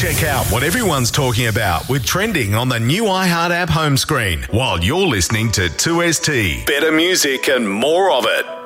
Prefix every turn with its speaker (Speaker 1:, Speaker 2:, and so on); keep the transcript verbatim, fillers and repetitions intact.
Speaker 1: Check out what everyone's talking about with trending on the new iHeart app home screen while you're listening to two S T. Better music and more of it.